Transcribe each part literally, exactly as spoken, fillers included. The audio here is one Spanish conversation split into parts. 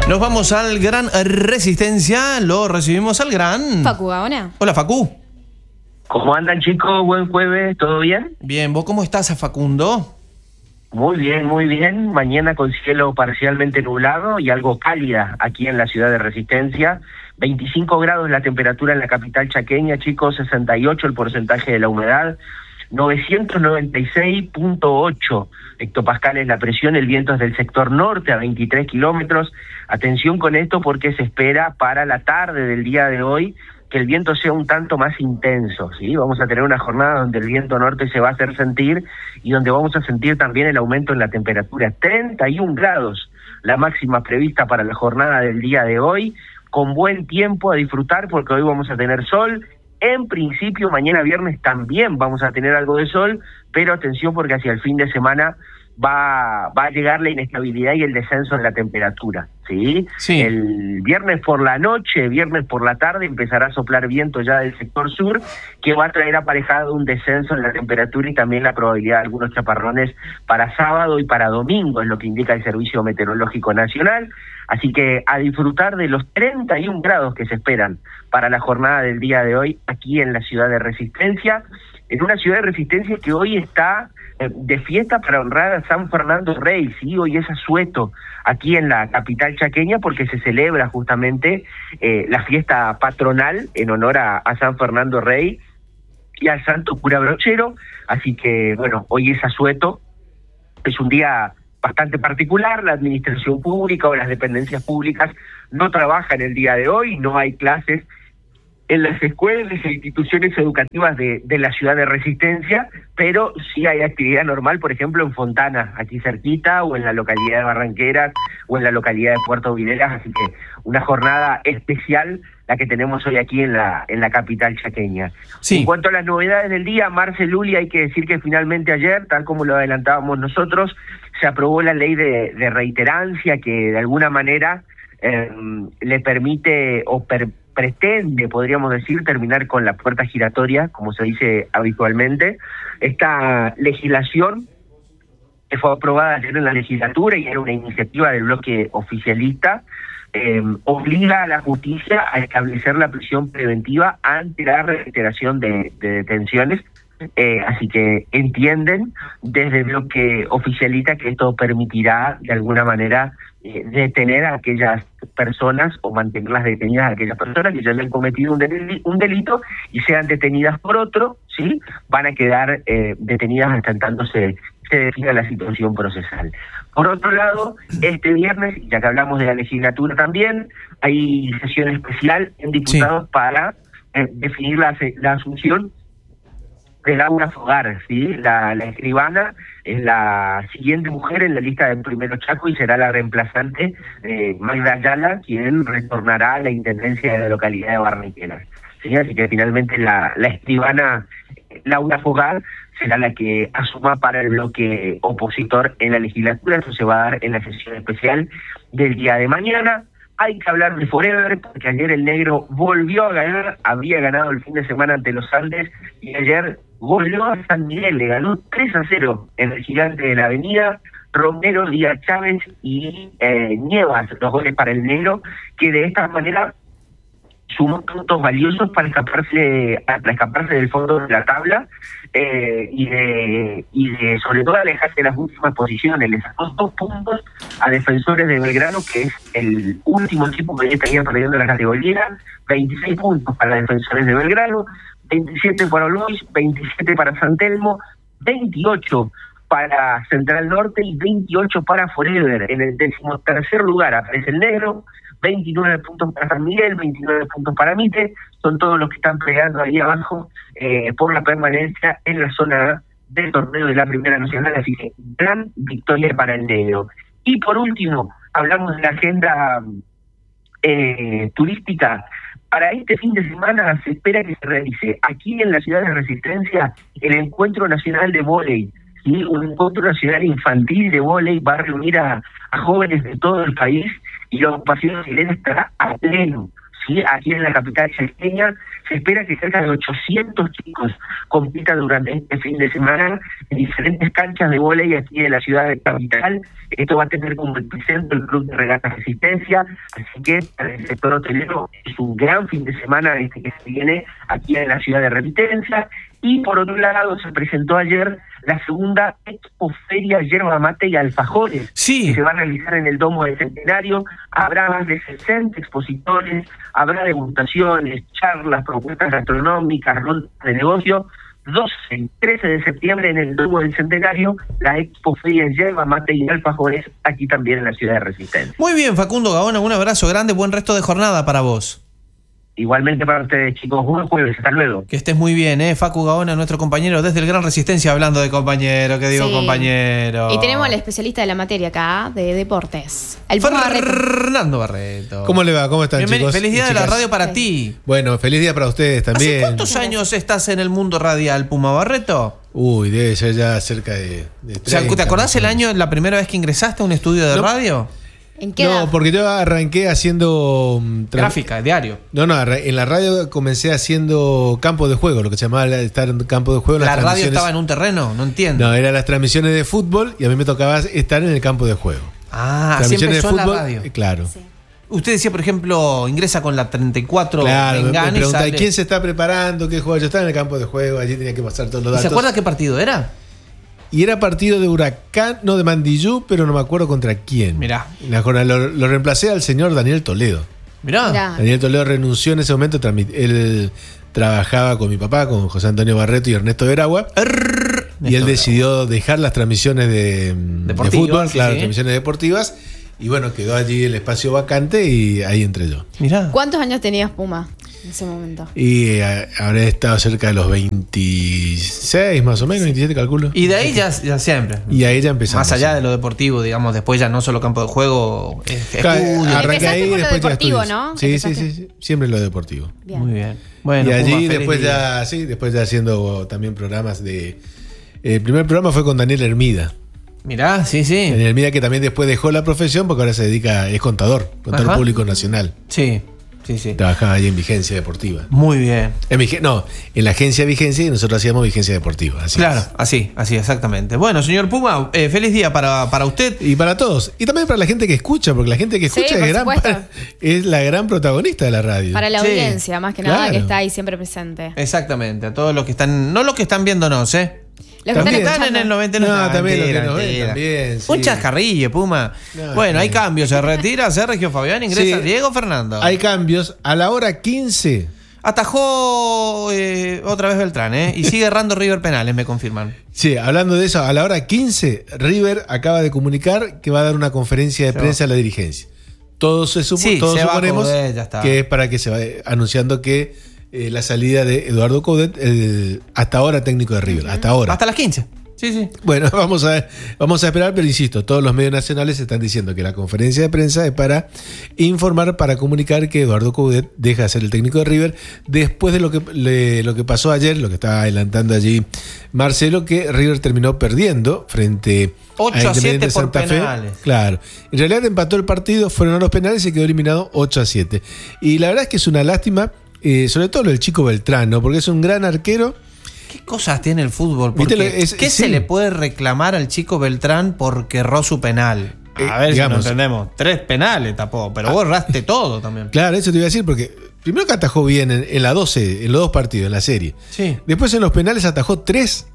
Nos vamos al Gran Resistencia, lo recibimos al gran... Facu Gaona. Hola, Facu. ¿Cómo andan, chicos? Buen jueves, ¿todo bien? Bien, ¿vos cómo estás, Facundo? Muy bien, muy bien. Mañana con cielo parcialmente nublado y algo cálida aquí en la ciudad de Resistencia. veinticinco grados la temperatura en la capital chaqueña, chicos, sesenta y ocho el porcentaje de la humedad, novecientos noventa y seis punto ocho hectopascales la presión, el viento es del sector norte a veintitrés kilómetros. Atención con esto porque se espera para la tarde del día de hoy que el viento sea un tanto más intenso, ¿sí? Vamos a tener una jornada donde el viento norte se va a hacer sentir y donde vamos a sentir también el aumento en la temperatura. treinta y un grados la máxima prevista para la jornada del día de hoy, con buen tiempo a disfrutar porque hoy vamos a tener sol. En principio, mañana viernes también vamos a tener algo de sol, pero atención porque hacia el fin de semana va, va a llegar la inestabilidad y el descenso en la temperatura, ¿sí? Sí. El viernes por la noche, viernes por la tarde, empezará a soplar viento ya del sector sur, que va a traer aparejado un descenso en la temperatura y también la probabilidad de algunos chaparrones para sábado y para domingo, es lo que indica el Servicio Meteorológico Nacional. Así que a disfrutar de los treinta y un grados que se esperan para la jornada del día de hoy aquí en la ciudad de Resistencia, en una ciudad de Resistencia que hoy está eh, de fiesta para honrar a San Fernando Rey, ¿sí? Hoy es asueto aquí en la capital chaqueña porque se celebra justamente eh, la fiesta patronal en honor a, a San Fernando Rey y al santo cura brochero. Así que, bueno, hoy es asueto, es un día bastante particular. La administración pública o las dependencias públicas no trabajan el día de hoy, no hay clases en las escuelas e instituciones educativas de, de la ciudad de Resistencia, pero sí hay actividad normal, por ejemplo, en Fontana, aquí cerquita, o en la localidad de Barranqueras, o en la localidad de Puerto Videras, así que una jornada especial la que tenemos hoy aquí en la en la capital chaqueña. Sí. En cuanto a las novedades del día, Marce Luli, hay que decir que finalmente ayer, tal como lo adelantábamos nosotros, se aprobó la ley de, de reiterancia que de alguna manera eh, le permite o per, pretende, podríamos decir, terminar con la puerta giratoria, como se dice habitualmente. Esta legislación que fue aprobada ayer en la legislatura y era una iniciativa del bloque oficialista, eh, obliga a la justicia a establecer la prisión preventiva ante la reiteración de, de detenciones. Eh, así que entienden desde el bloque oficialista que esto permitirá de alguna manera eh, detener a aquellas personas o mantenerlas detenidas a aquellas personas que ya hayan cometido un, del, un delito y sean detenidas por otro, ¿sí? Van a quedar eh, detenidas hasta tanto se, se defina la situación procesal. Por otro lado, este viernes, ya que hablamos de la legislatura también, hay sesión especial en diputados sí. para eh, definir la, la asunción de Laura Fogar, ¿sí? La, la escribana es la siguiente mujer en la lista del Primero Chaco y será la reemplazante de Magda Ayala, quien retornará a la intendencia de la localidad de Barranqueras, ¿sí? Así que finalmente la, la escribana Laura Fogar será la que asuma para el bloque opositor en la legislatura. Eso se va a dar en la sesión especial del día de mañana. Hay que hablar de Forever, porque ayer el negro volvió a ganar, había ganado el fin de semana ante los Andes, y ayer volvió a San Miguel, le ganó tres a cero en el Gigante de la Avenida. Romero, Díaz Chávez y eh, Nievas, los goles para el negro, que de esta manera sumó puntos valiosos para escaparse para escaparse del fondo de la tabla eh, y de y de sobre todo alejarse de las últimas posiciones. Le sacó dos puntos a Defensores de Belgrano, que es el último equipo que ya estaría perdiendo la categoría. veintiséis puntos para Defensores de Belgrano, veintisiete para Luis, veintisiete para San Telmo, veintiocho para Central Norte y veintiocho para Forever. En el decimotercer lugar aparece el negro, veintinueve puntos para San Miguel, veintinueve puntos para Mite, son todos los que están peleando ahí abajo eh, por la permanencia en la zona A del torneo de la Primera Nacional, así que gran victoria para el negro. Y por último, hablamos de la agenda eh, turística. Para este fin de semana se espera que se realice aquí en la ciudad de Resistencia el Encuentro Nacional de Vóley, ¿sí? Un encuentro nacional infantil de vóley, va a reunir a, a jóvenes de todo el país y la ocupación chilena estará a pleno, ¿sí? Aquí en la capital salteña se espera que cerca de ochocientos chicos compitan durante este fin de semana en diferentes canchas de vóley aquí en la ciudad de capital. Esto va a tener como epicentro el Club de Regatas Resistencia, así que para el sector hotelero es un gran fin de semana este que se viene aquí en la ciudad de Resistencia. Y por otro lado se presentó ayer la segunda Expo Feria Yerba Mate y Alfajores, sí, que se va a realizar en el Domo del Centenario. Habrá más de sesenta expositores, habrá degustaciones, charlas, propuestas gastronómicas, rondas de negocio. doce y trece de septiembre en el Domo del Centenario, la Expo Feria Yerba Mate y Alfajores, aquí también en la ciudad de Resistencia. Muy bien, Facundo Gaona, un abrazo grande, buen resto de jornada para vos. Igualmente para ustedes, chicos. Buen jueves. Hasta luego. Que estés muy bien, ¿eh? Facu Gaona, nuestro compañero desde el Gran Resistencia, hablando de compañero, que digo Sí. compañero. Y tenemos al especialista de la materia acá, de deportes. El Puma Barreto. Fernando Barreto. ¿Cómo le va? ¿Cómo están, Bienvenido, chicos? feliz día y de la chicas? radio para Sí. ti. Bueno, feliz día para ustedes también. ¿Hace cuántos años estás en el mundo radial, Puma Barreto? Uy, debe ser ya cerca de, de O sea, treinta, ¿te acordás más o el menos. año, la primera vez que ingresaste a un estudio de No. radio? ¿En qué edad? No, porque yo arranqué haciendo... mm, tra- Gráfica, diario. No, no, arra- en la radio comencé haciendo campo de juego, lo que se llamaba la- estar en campo de juego. ¿La las radio transmisiones- estaba en un terreno? No entiendo. No, eran las transmisiones de fútbol y a mí me tocaba estar en el campo de juego. Ah, así transmisiones empezó de la fútbol, radio. eh, claro. Sí. Usted decía, por ejemplo, ingresa con la treinta y cuatro Claro, me, me Mengana y preguntaba, sale. ¿quién se está preparando? ¿Qué juega? Yo estaba en el campo de juego, allí tenía que pasar todos los ¿Y datos. se acuerda qué partido era? Y era partido de Huracán, no de Mandillú, pero no me acuerdo contra quién. Mirá. La jornada- Lo, lo reemplacé al señor Daniel Toledo. Mirá. Mirá. Daniel Toledo renunció en ese momento. transmit- Él trabajaba con mi papá, con José Antonio Barreto y Ernesto Veragua. Errr. Y él Néstor decidió dejar las transmisiones de, de Deportivas, fútbol, sí, claro, sí. transmisiones deportivas. Y bueno, quedó allí el espacio vacante y ahí entré yo. Mirá. ¿Cuántos años tenías, Puma, en ese momento? Y eh, habré estado cerca de los veintiséis más o menos, veintisiete calculo. Y de ahí ya, ya siempre. Y ahí ya empezamos. Más allá de lo deportivo, digamos, después ya no solo campo de juego, eh, Claro, estudio. arranqué Empezaste ahí con lo después ya deportivo, estudios. ¿no? Sí, sí, Empezaste. sí, sí, siempre lo deportivo. Bien. Muy bien. Bueno, y allí Puma, feliz después día. ya, sí, después ya haciendo también programas de... El primer programa fue con Daniel Hermida. Mirá, sí, sí. Daniel Hermida que también después dejó la profesión porque ahora se dedica, es contador, contador Ajá. público nacional. Sí, sí, sí. Trabajaba allí en Vigencia Deportiva. Muy bien. En Vige- no, en la agencia Vigencia y nosotros hacíamos Vigencia Deportiva. Así Claro, es. así, así, exactamente. Bueno, señor Puma, eh, feliz día para, para usted. Y para todos. Y también para la gente que escucha, porque la gente que Sí, escucha por es, gran, supuesto. es la gran protagonista de la radio. Para la Sí. audiencia, más que nada, Claro. que está ahí siempre presente. Exactamente, a todos los que están, no los que están viéndonos, ¿eh? Los que También. están Están en el escuchando. noventa y nueve. No, también los que mentira, nos ven, mentira. también, sí. Un chascarrillo, Puma. No, bueno, hay sí. cambios. Se retira Sergio Fabián, ingresa Sí. Diego Fernando. Hay cambios. A la hora quince. Atajó eh, otra vez Beltrán, ¿eh? Y sigue errando River penales, me confirman. Sí, hablando de eso, a la hora quince, River acaba de comunicar que va a dar una conferencia de Se prensa a la dirigencia. Todos, se supo- Sí, todos se va a suponemos Coudet, ya está. que es para que se vaya anunciando que eh, la salida de Eduardo Coudet, el hasta ahora técnico de River, hasta ahora. Hasta las quince. Sí, sí. Bueno, vamos a, vamos a esperar, pero insisto, todos los medios nacionales están diciendo que la conferencia de prensa es para informar, para comunicar que Eduardo Coudet deja de ser el técnico de River después de lo que, le- lo que pasó ayer, lo que estaba adelantando allí Marcelo, que River terminó perdiendo frente ocho a siete por penales. Claro. En realidad empató el partido, fueron a los penales y quedó eliminado ocho a siete. Y la verdad es que es una lástima, eh, sobre todo lo del chico Beltrán, ¿no? Porque es un gran arquero. ¿Qué cosas tiene el fútbol? Viste, Porque, lo- es- ¿Qué sí. se le puede reclamar al chico Beltrán porque erró su penal? A Eh, ver digamos. si no entendemos. Tres penales tapó, pero vos erraste todo también. Claro, eso te iba a decir, porque primero que atajó bien en, en la doce, en los dos partidos, en la serie. Sí. Después en los penales atajó tres.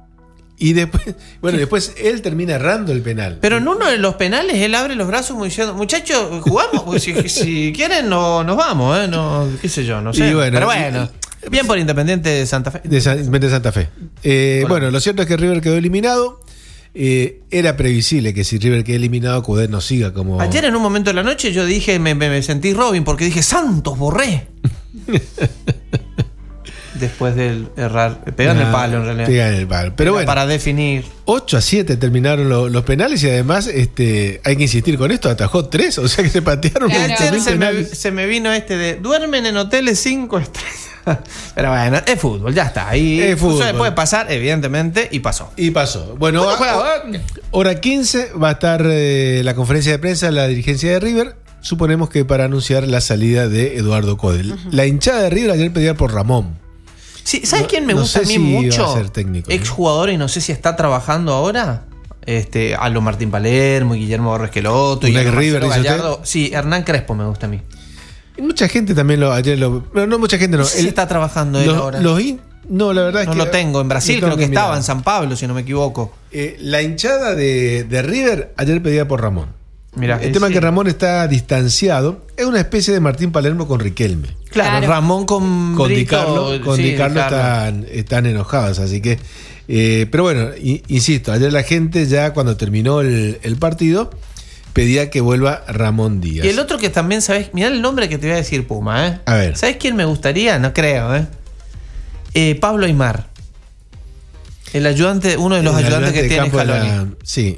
Y después, bueno, después él termina errando el penal. Pero en uno de los penales él abre los brazos como diciendo, muchachos, jugamos, Pues si, si quieren no, nos vamos, ¿eh? No, qué sé yo, no sé. Y bueno, pero bueno, bien por Independiente de Santa Fe. De, San- de Santa Fe. Eh, Hola. bueno, lo cierto es que River quedó eliminado. Eh, era previsible que si River queda eliminado, Coudet no siga como. Ayer en un momento de la noche yo dije, me, me- me sentí Robin porque dije, Santos, borré. Después del errar, pegan el Ah, palo en realidad. pegan el palo. Pero Era bueno, para definir. ocho a siete terminaron lo- los penales y además este, hay que insistir con esto, atajó tres, o sea que se patearon Claro. muchos Ayer mil se me, penales. se me vino este de duermen en hoteles cinco estrellas. Pero bueno, es fútbol, ya está. Ahí Es fútbol. Eso puede pasar, evidentemente, y pasó. Y pasó. Bueno, ¿Cuándo a- juega? hora quince va a estar eh, la conferencia de prensa de la dirigencia de River. suponemos que para anunciar la salida de Eduardo Codel. Uh-huh. La hinchada de River ayer pedía por Ramón. Sí, ¿sabes no, quién me no gusta a mí si mucho? Va a ser técnico, ex jugador y no sé si está trabajando ahora. Este, Aldo Martín Palermo, Guillermo Borges Queloto y River, Gallardo. Sí, Hernán Crespo me gusta a mí. Y mucha gente también lo ayer lo. No, no mucha gente no. No sé si está trabajando él los, ahora. Los in, no, la verdad no es que. lo tengo. En Brasil creo que, que estaba, en San Pablo, si no me equivoco. Eh, la hinchada de, de River ayer pedía por Ramón. Mirá, el eh, tema sí. es que Ramón está distanciado. Es una especie de Martín Palermo con Riquelme. Claro, claro. Ramón con con Brito, Di Carlo, con sí, Di Carlo claro. están, están enojados, así que eh, pero bueno, i, insisto, ayer la gente ya cuando terminó el, el partido pedía que vuelva Ramón Díaz. Y el otro que también, ¿sabes? Mirá el nombre que te voy a decir, Puma, ¿eh? A ver. ¿Sabes quién me gustaría? No creo, ¿eh? eh Pablo Aymar. El ayudante, uno de los el ayudantes ayudante que de tiene la, Scaloni. Sí.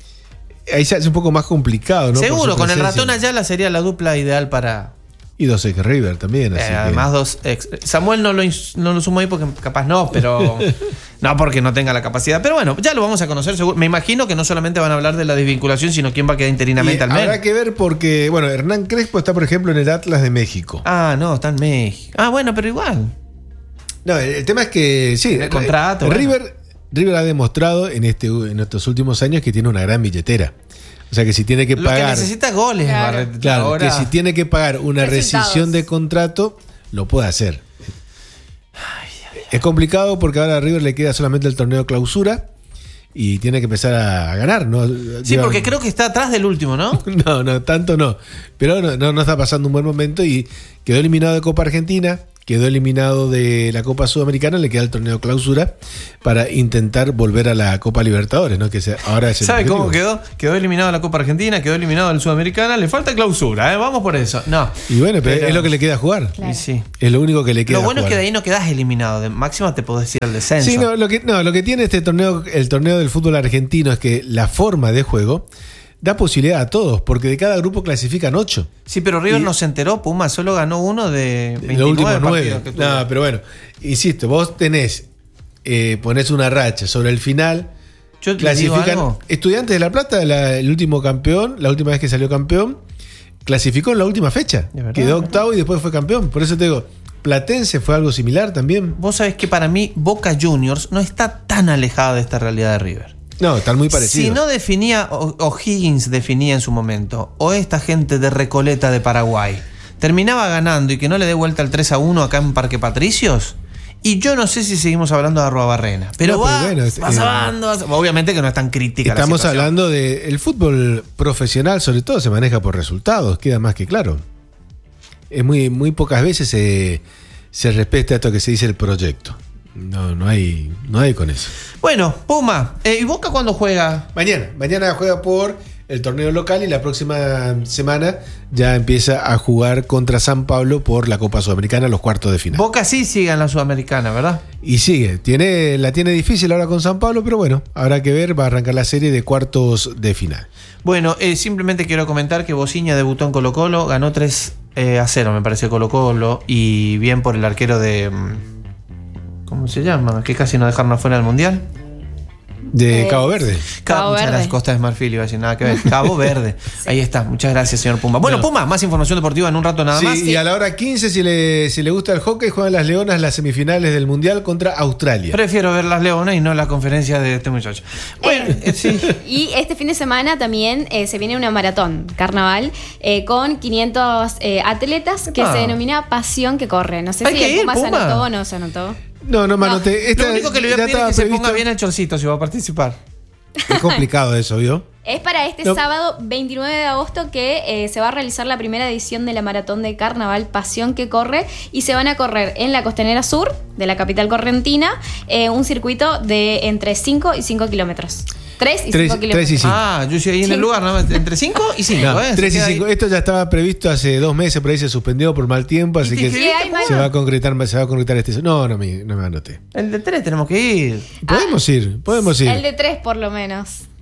Ahí se hace un poco más complicado, ¿no? Seguro, con el ratón Ayala sería la dupla ideal para... Y dos ex River también. Así eh, que... Además, dos ex. Samuel no lo, no lo sumo ahí porque capaz no, pero. No porque no tenga la capacidad. Pero bueno, ya lo vamos a conocer seguro. Me imagino que no solamente van a hablar de la desvinculación, sino quién va a quedar interinamente y al menos. habrá que ver porque, bueno, Hernán Crespo está, por ejemplo, en el Atlas de México. Ah, no, está en México. Ah, bueno, pero igual. No, el, el tema es que, sí. El contrato. River, bueno. River ha demostrado en, este, en estos últimos años que tiene una gran billetera. O sea que si tiene que Lo pagar. que necesita goles, Claro, Barret, Claro, ahora. que si tiene que pagar una Resultados. rescisión de contrato, lo puede hacer. Ay, ay, ay. Es complicado porque ahora a River le queda solamente el torneo clausura y tiene que empezar a ganar, ¿no? Sí, porque creo que está atrás del último, ¿no? No, no, tanto no. Pero no, no, no está pasando un buen momento y quedó eliminado de Copa Argentina. Quedó eliminado de la Copa Sudamericana, le queda el torneo clausura para intentar volver a la Copa Libertadores, ¿no? Que se, ahora es el ¿Sabe objetivo. cómo quedó? Quedó eliminado de la Copa Argentina, quedó eliminado del Sudamericana, le falta clausura, ¿eh? Vamos por eso. No. Y bueno, pero Pero- es lo que le queda jugar. Claro. Y sí. Es lo único que le queda Lo bueno jugar. es que de ahí no quedás eliminado. De máxima te podés ir al descenso. Sí, no, lo que, no, lo que tiene este torneo, el torneo del fútbol argentino es que la forma de juego da posibilidad a todos, porque de cada grupo clasifican ocho. Sí, pero River Y- no se enteró. Puma solo ganó uno de Los veintinueve últimos nueve. partidos que tuvo. No, pero bueno, insisto, vos tenés, eh, ponés una racha sobre el final. Yo te digo Clasifican. algo. Estudiantes de La Plata, la- el último campeón, la última vez que salió campeón, clasificó en la última fecha. De verdad, Quedó de verdad. octavo y después fue campeón. Por eso te digo, Platense fue algo similar también. Vos sabés que para mí Boca Juniors no está tan alejada de esta realidad de River. No, están muy parecidos. Si no definía, o, o Higgins definía en su momento, o esta gente de Recoleta de Paraguay, terminaba ganando y que no le dé vuelta el tres a uno acá en Parque Patricios, y yo no sé si seguimos hablando de Arruabarrena. Pero, No, va, pero bueno, es- va salvando, va- obviamente que no es tan crítica la Estamos situación. hablando de el fútbol profesional, sobre todo se maneja por resultados, queda más que claro. Es muy, muy pocas veces se, se respeta esto que se dice el proyecto. No, no hay, no hay con eso. Bueno, Puma, eh, ¿y Boca cuándo juega? Mañana, mañana juega por el torneo local y la próxima semana ya empieza a jugar contra San Pablo por la Copa Sudamericana, los cuartos de final. Boca sí sigue en la Sudamericana, ¿verdad? Y sigue, tiene, la tiene difícil ahora con San Pablo, pero bueno, habrá que ver, va a arrancar la serie de cuartos de final. Bueno, eh, simplemente quiero comentar que Bociña debutó en Colo Colo, ganó tres a cero, me parece, Colo Colo, y bien por el arquero de... mm, ¿cómo se llama? Que casi no dejaron afuera del Mundial. De Eh, Cabo Verde. Cabo muchas Verde. gracias, Costa de Marfil, iba a decir nada que ver. Cabo Verde. Ahí está, muchas gracias, señor Puma. Bueno, No. Puma, más información deportiva en un rato nada Sí, más. y a la hora quince, si le, si le gusta el hockey, juegan las Leonas las semifinales del Mundial contra Australia. Prefiero ver las Leonas y no la conferencia de este muchacho. Bueno, eh, sí. Y este fin de semana también eh, se viene una maratón, carnaval, eh, con quinientos eh, atletas que Epa. se denomina Pasión que Corre. No sé Hay si que el ir, Puma se Puma. anotó o no se anotó. No, no, manote. Esta Lo único que le voy a ya pedir es estaba que se previsto. ponga bien el chorcito si va a participar. Es complicado eso, ¿vio? Es para este No. sábado veintinueve de agosto que eh, se va a realizar la primera edición de la maratón de carnaval Pasión que Corre y se van a correr en la Costanera Sur de la capital correntina eh, un circuito de entre cinco y cinco kilómetros. tres y Tres- cinco kilómetros. tres y cinco. Ah, yo estoy ahí en el Sí. lugar, ¿no? Entre cinco y cinco, No, ¿eh? tres Se y queda ahí. cinco. Esto ya estaba previsto hace dos meses, por ahí se suspendió por mal tiempo, así ¿Y te que inscribiste, hay más? se va a concretar, se va a concretar este. No, no me, no me anoté. El de tres tenemos que ir. Podemos ir, podemos ir. El de tres por lo menos.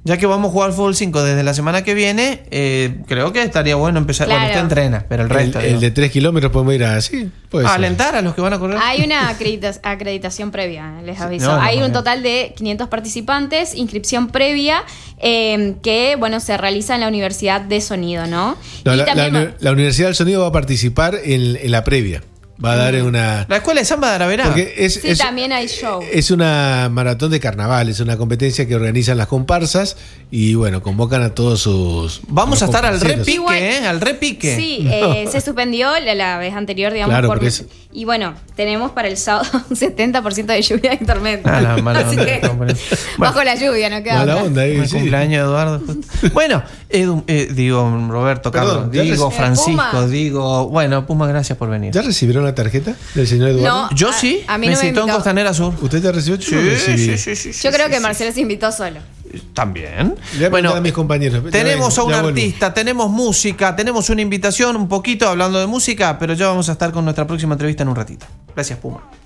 Ya que vamos a jugar al fútbol cinco desde la semana que viene, eh, creo que estaría bueno empezar. Claro. Bueno, usted entrena, pero el El, resto. el digo. de tres kilómetros podemos ir así. Puede a ser. alentar a los que van a correr. Hay una acredita- acreditación previa, les aviso. no, no, Hay no, un no. total de quinientos participantes, inscripción previa, eh, que bueno, se realiza en la Universidad de Sonido, ¿no? No, Y la, también la- va- la Universidad del Sonido va a participar en, en la previa. Va a dar una. La escuela de samba de Araverá. Porque es, sí, es- también hay show. es una maratón de carnaval, es una competencia que organizan las comparsas y bueno, convocan a todos sus. Vamos a los estar al comparseros. repique, Igual- ¿eh? Al repique. Sí, eh, se suspendió la, la vez anterior, digamos, Claro, por por eso. y bueno, tenemos para el sábado un setenta por ciento de lluvia y tormenta. Ah, la mala Así onda que, que estamos poniendo. bajo la lluvia, no queda Mala otra. onda ahí, El sí. cumpleaños de Eduardo. Bueno, Edu, eh, digo Roberto, Perdón, Carlos, ya digo reci- Francisco, Puma. digo. Bueno, Puma, gracias por venir. ¿Ya recibieron la tarjeta del señor Eduardo? No. Yo A- sí, a mí me no me citó en invitó. Costanera Sur. ¿Usted ya recibió? Yo no recibí. Yo creo que Marcelo se invitó solo. También. Le voy a preguntar a mis compañeros. Ya Tenemos vengo, a un ya vuelvo. artista, tenemos música, tenemos una invitación un poquito hablando de música, pero ya vamos a estar con nuestra próxima entrevista en un ratito. Gracias, Puma.